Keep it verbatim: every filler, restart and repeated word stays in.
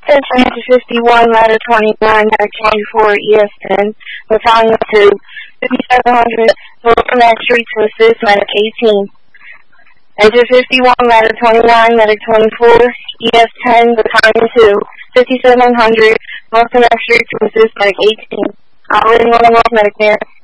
Attention to fifty-one, ladder twenty-nine, ladder twenty-four, E S ten, battalion two, fifty-seven hundred, Wilson X Street to assist, medic eighteen. Enter fifty-one, ladder twenty-nine, medic twenty-four, E S ten, battalion two, fifty-seven hundred, Wilson X Street to assist, medic eighteen. Operating on the North medic there.